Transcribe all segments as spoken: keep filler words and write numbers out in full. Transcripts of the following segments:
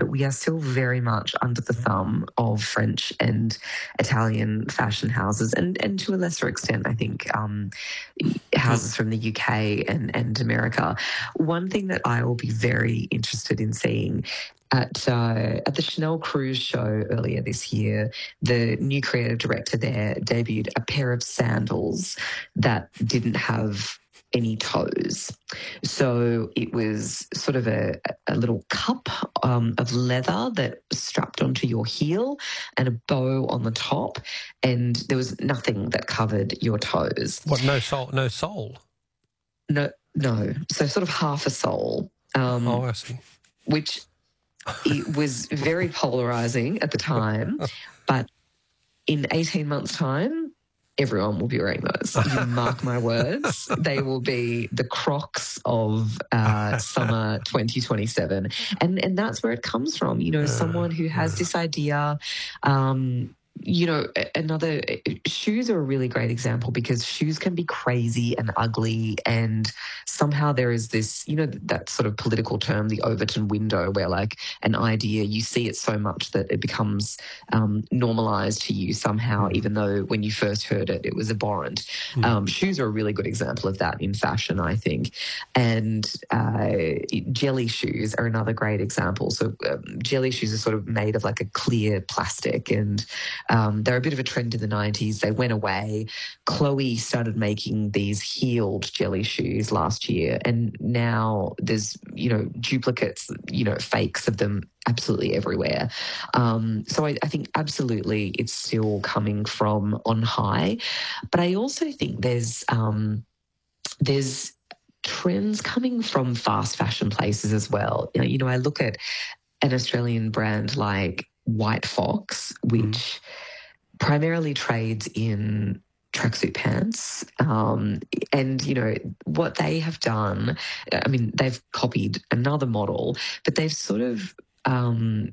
we are still very much under the thumb of French and Italian fashion houses, and, and to a lesser extent, I think, um, houses from the U K and, and America. One thing that I will be very interested in seeing At, uh, at the Chanel Cruise show earlier this year, the new creative director there debuted a pair of sandals that didn't have any toes. So it was sort of a, a little cup um, of leather that was strapped onto your heel and a bow on the top, and there was nothing that covered your toes. What, no sole? No sole? No, no. So sort of half a sole. Um, oh, I see. Which... It was very polarising at the time, but in eighteen months' time, everyone will be wearing those. You mark my words, they will be the Crocs of uh, summer twenty twenty-seven. And and that's where it comes from, you know, someone who has this idea. Um, you know, another, shoes are a really great example because shoes can be crazy and ugly, and somehow there is this, you know, that sort of political term, the Overton window, where like an idea, you see it so much that it becomes um, normalized to you somehow, even though when you first heard it, it was abhorrent. Mm. Um, shoes are a really good example of that in fashion, I think. And uh, jelly shoes are another great example. So um, jelly shoes are sort of made of like a clear plastic, and Um, they're a bit of a trend in the nineties. They went away. Chloe started making these heeled jelly shoes last year, and now there's, you know, duplicates, you know, fakes of them absolutely everywhere. Um, so I, I think absolutely it's still coming from on high. But I also think there's um, there's trends coming from fast fashion places as well. You know, you know, I look at an Australian brand like White Fox, which mm. primarily trades in tracksuit pants. Um, and, you know, what they have done, I mean, they've copied another model, but they've sort of um,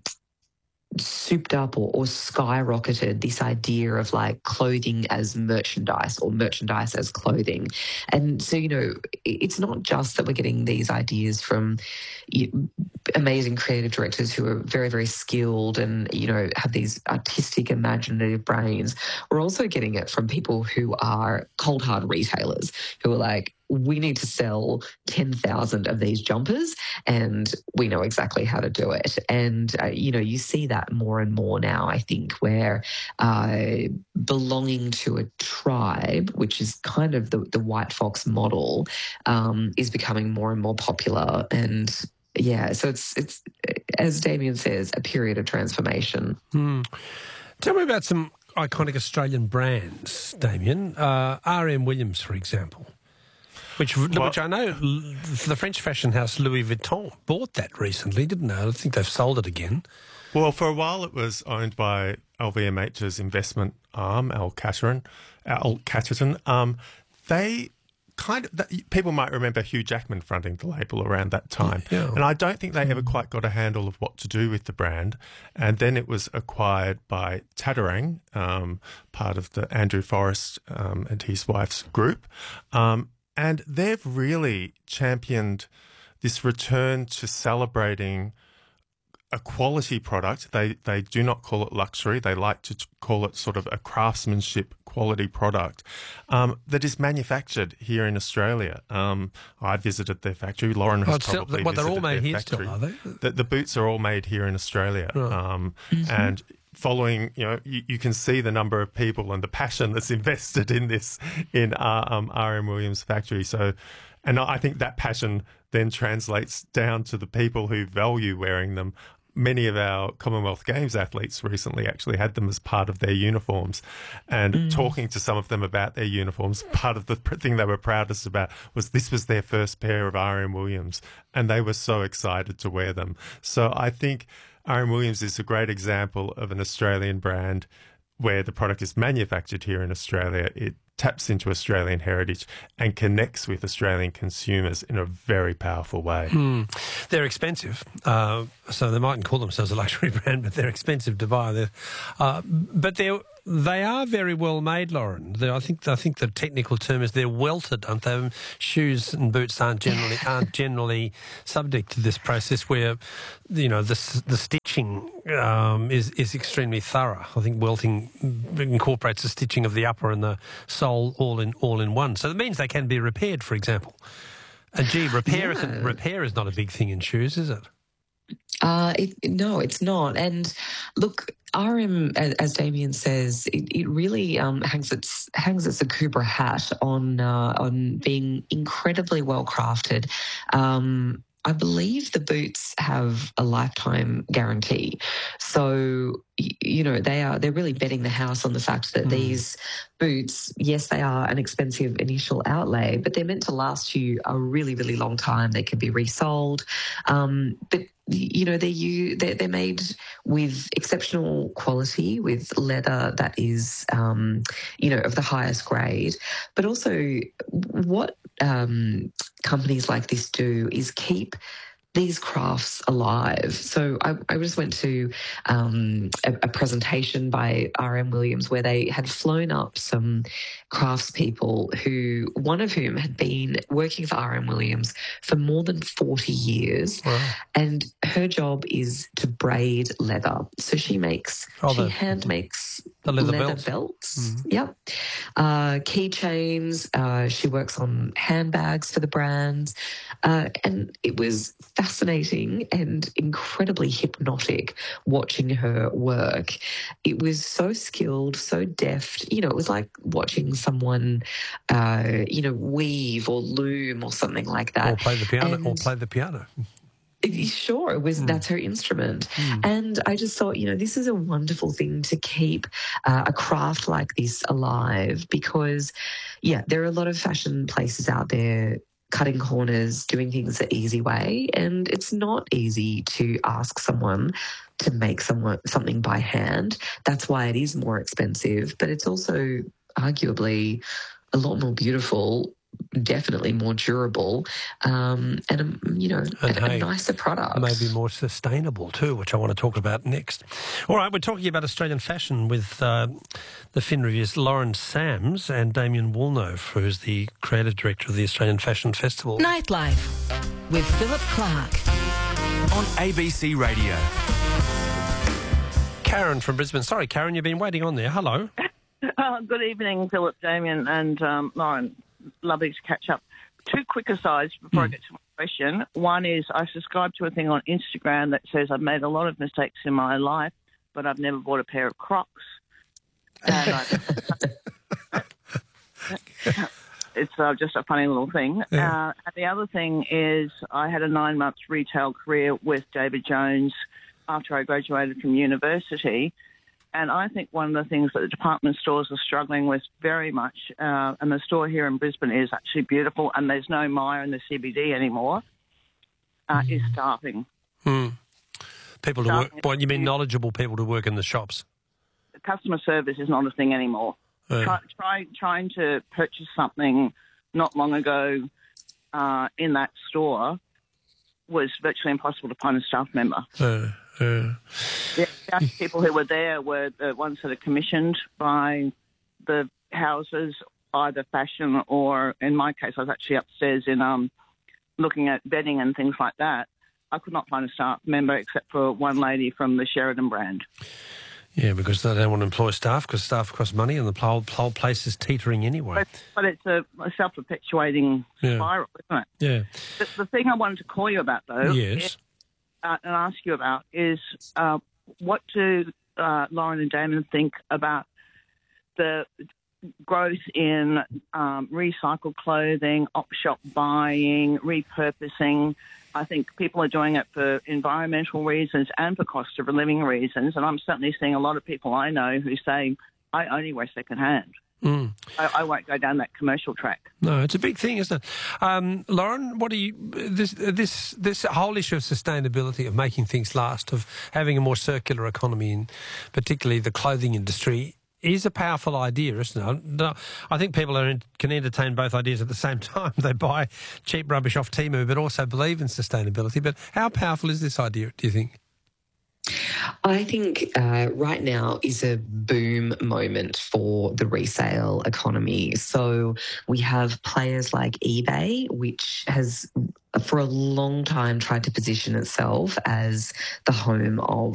souped up or, or skyrocketed this idea of like clothing as merchandise or merchandise as clothing. And so, you know, it's not just that we're getting these ideas from you know, amazing creative directors who are very, very skilled and, you know, have these artistic, imaginative brains. We're also getting it from people who are cold, hard retailers who are like, we need to sell ten thousand of these jumpers and we know exactly how to do it. And, uh, you know, you see that more and more now, I think, where uh, belonging to a tribe, which is kind of the, the White Fox model, um, is becoming more and more popular. And, yeah, so it's, it's as Damien says, a period of transformation. Hmm. Tell me about some iconic Australian brands, Damien. Uh, R M Williams, for example. Which, well, which I know the French fashion house Louis Vuitton bought that recently, didn't they? I think they've sold it again. Well, for a while it was owned by L V M H's investment arm, Al Catterton. Al Catterton. Um, they kind of, people might remember Hugh Jackman fronting the label around that time. Yeah. And I don't think they ever quite got a handle of what to do with the brand. And then it was acquired by Tadarang, um, part of the Andrew Forrest um, and his wife's group. Um, And they've really championed this return to celebrating a quality product. They they do not call it luxury. They like to call it sort of a craftsmanship quality product um, that is manufactured here in Australia. Um, I visited their factory. Lauren has oh, still, probably well, they're visited all made their here factory. still, are they? The, the boots are all made here in Australia. Right. Um, mm-hmm. And following, you know, you, you can see the number of people and the passion that's invested in this in uh, um, R M Williams factory. So, and I think that passion then translates down to the people who value wearing them. Many of our Commonwealth Games athletes recently actually had them as part of their uniforms, and mm. talking to some of them about their uniforms, part of the thing they were proudest about was this was their first pair of R M Williams, and they were so excited to wear them. So I think R M Williams is a great example of an Australian brand where the product is manufactured here in Australia. It taps into Australian heritage and connects with Australian consumers in a very powerful way. Hmm. They're expensive, uh, so they mightn't call themselves a luxury brand, but they're expensive to buy. They're, uh, but they're They are very well made, Lauren. They're, I think I think the technical term is they're welted, aren't they? Shoes and boots aren't generally aren't generally subject to this process where, you know, the the stitch stitching um, is is extremely thorough. I think welting incorporates the stitching of the upper and the sole all in all in one. So that means they can be repaired, for example. And gee, repair Yeah. isn't repair is not a big thing in shoes, is it? Uh, it, no, it's not. And look, R M, as, as Damien says, it, it really um, hangs its hangs its Akubra hat on uh, on being incredibly well crafted. Um, I believe the boots have a lifetime guarantee, so you know they are they're really betting the house on the fact that mm. these boots, yes, they are an expensive initial outlay, but they're meant to last you a really really long time. They can be resold, um, but you know they're you they're, they're made with exceptional quality, with leather that is um, you know of the highest grade, but also what um, companies like this do is keep these crafts alive. So I, I just went to um, a, a presentation by R M Williams where they had flown up some craftspeople who, one of whom had been working for R M Williams for more than forty years. Wow. And her job is to braid leather. So she makes, oh, she the, hand makes the leather, leather belts. belts. Mm-hmm. Yep. Uh, keychains. Uh, she works on handbags for the brands. Uh, and it was fascinating and incredibly hypnotic watching her work. It was so skilled, so deft. You know, it was like watching someone, uh, you know, weave or loom or something like that. Or play the piano. And or play the piano. Sure, it was. Mm. That's her instrument. Mm. And I just thought, you know, this is a wonderful thing to keep uh, a craft like this alive because, yeah, there are a lot of fashion places out there cutting corners, doing things the easy way, and it's not easy to ask someone to make someone something by hand. That's why it is more expensive, but it's also arguably a lot more beautiful, definitely more durable, um, and a, you know, and a, hey, a nicer product. Maybe more sustainable too, which I want to talk about next. All right, we're talking about Australian fashion with uh, the Fin Review's Lauren Sams and Damien Woolnough, who's the creative director of the Australian Fashion Festival. Nightlife with Philip Clark on A B C Radio. Karen from Brisbane. Sorry, Karen, you've been waiting on there. Hello. Uh, good evening, Philip, Damien and um, Lauren. Lovely to catch up. Two quick asides before mm. I get to my question. One is I subscribe to a thing on Instagram that says I've made a lot of mistakes in my life, but I've never bought a pair of Crocs. And I, it's uh, just a funny little thing. Yeah. Uh, and the other thing is I had a nine-month retail career with David Jones after I graduated from university. And I think one of the things that the department stores are struggling with very much, uh, and the store here in Brisbane is actually beautiful, and there's no Myer in the C B D anymore, uh, mm. is staffing. Mm. People to staffing. work. What you mean, knowledgeable people to work in the shops? Customer service is not a thing anymore. Uh. Try, try trying to purchase something not long ago uh, in that store was virtually impossible to find a staff member. Uh. Uh. The only people who were there were the ones that are commissioned by the houses, either fashion or, in my case, I was actually upstairs in um, looking at bedding and things like that. I could not find a staff member except for one lady from the Sheridan brand. Yeah, because they don't want to employ staff because staff cost money and the whole, whole place is teetering anyway. But, but it's a, a self-perpetuating yeah. spiral, isn't it? Yeah. The, the thing I wanted to call you about, though, yes. is, uh, and ask you about is uh, what do uh, Lauren and Damon think about the growth in um, recycled clothing, op-shop buying, repurposing? I think people are doing it for environmental reasons and for cost of living reasons. And I'm certainly seeing a lot of people I know who say, I only wear secondhand. Mm. I, I won't go down that commercial track. No, it's a big thing, isn't it? Um, Lauren, what do you this this this whole issue of sustainability, of making things last, of having a more circular economy, in particularly the clothing industry, is a powerful idea, isn't it? I think people are in, can entertain both ideas at the same time. They buy cheap rubbish off Temu, but also believe in sustainability. But how powerful is this idea, do you think? I think uh, right now is a boom moment for the resale economy. So we have players like eBay, which has for a long time tried to position itself as the home of